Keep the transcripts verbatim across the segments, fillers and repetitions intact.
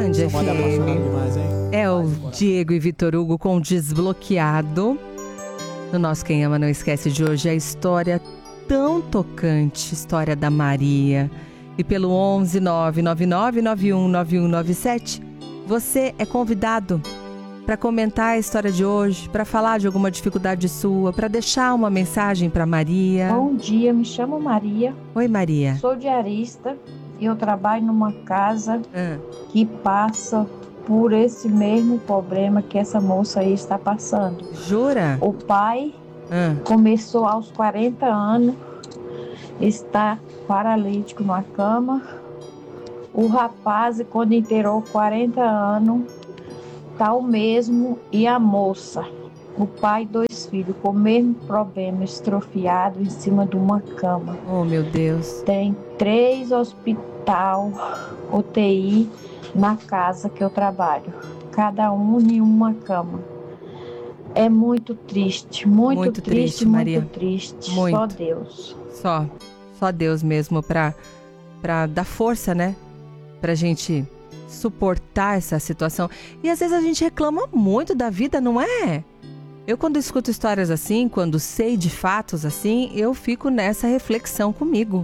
Band F M. É o Diego e Vitor Hugo com Desbloqueado. No nosso Quem Ama Não Esquece de hoje a história tão tocante, história da Maria. E pelo onze nove nove nove nove um nove um nove sete, você é convidado para comentar a história de hoje, para falar de alguma dificuldade sua, para deixar uma mensagem para Maria. Bom dia, me chamo Maria. Oi, Maria. Sou diarista e eu trabalho numa casa Ah. que passa por esse mesmo problema que essa moça aí está passando. Jura? O pai Ah. começou aos quarenta anos, está paralítico na cama. O rapaz, quando inteirou quarenta anos, tá o mesmo. E a moça, o pai e dois filhos, com o mesmo problema, estrofiado em cima de uma cama. Oh, meu Deus. Tem três hospital U T I na casa que eu trabalho, cada um em uma cama. É muito triste, muito, Muito triste, triste, muito Maria. triste. Muito. Só Deus. Só, só Deus mesmo pra, pra dar força, né? Pra gente suportar essa situação. E às vezes a gente reclama muito da vida, não é? Eu quando escuto histórias assim, quando sei de fatos assim, eu fico nessa reflexão comigo.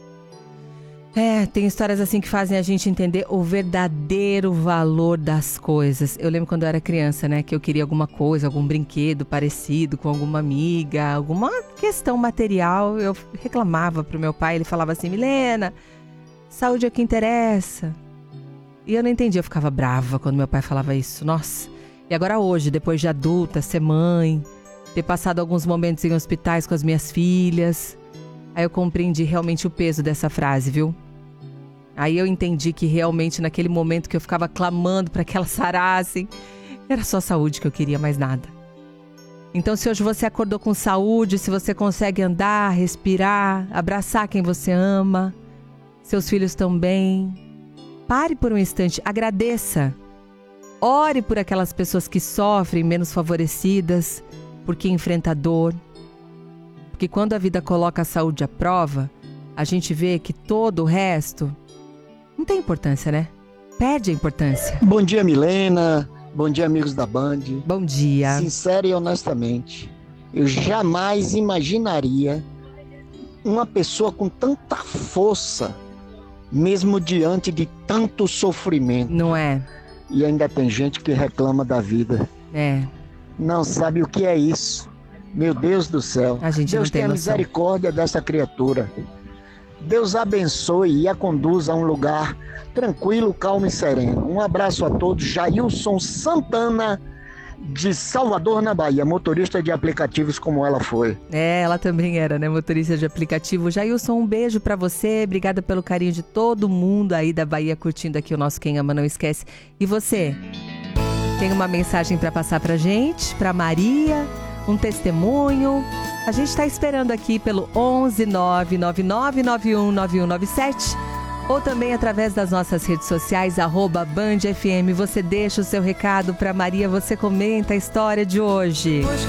É, tem histórias assim que fazem a gente entender o verdadeiro valor das coisas. Eu lembro quando eu era criança, né, que eu queria alguma coisa, algum brinquedo parecido com alguma amiga, alguma questão material. Eu reclamava pro meu pai, ele falava assim: Milena, saúde é o que interessa. E eu não entendia, eu ficava brava quando meu pai falava isso. Nossa, e agora hoje, depois de adulta, ser mãe, ter passado alguns momentos em hospitais com as minhas filhas, aí eu compreendi realmente o peso dessa frase, viu? Aí eu entendi que realmente naquele momento que eu ficava clamando para que elas sarassem, era só saúde que eu queria, mais nada. Então se hoje você acordou com saúde, se você consegue andar, respirar, abraçar quem você ama, seus filhos também, pare por um instante, agradeça. Ore por aquelas pessoas que sofrem, menos favorecidas, por quem enfrenta dor. Porque quando a vida coloca a saúde à prova, a gente vê que todo o resto não tem importância, né? Perde a importância. Bom dia, Milena. Bom dia, amigos da Band. Bom dia. Sincero e honestamente, eu jamais imaginaria uma pessoa com tanta força, mesmo diante de tanto sofrimento. Não é? E ainda tem gente que reclama da vida. É. Não sabe o que é isso. Meu Deus do céu. A gente Deus não tem tenha noção. misericórdia dessa criatura. Deus abençoe e a conduza a um lugar tranquilo, calmo e sereno. Um abraço a todos. Jailson Santana, de Salvador, na Bahia, motorista de aplicativos como ela foi. É, ela também era, né? Motorista de aplicativo. Jailson, um beijo pra você. Obrigada pelo carinho de todo mundo aí da Bahia curtindo aqui o nosso Quem Ama Não Esquece. E você? Tem uma mensagem pra passar pra gente? Pra Maria? Um testemunho? A gente está esperando aqui pelo onze nove nove nove nove um nove um nove sete ou também através das nossas redes sociais, arroba Band F M. Você deixa o seu recado para Maria, você comenta a história de hoje.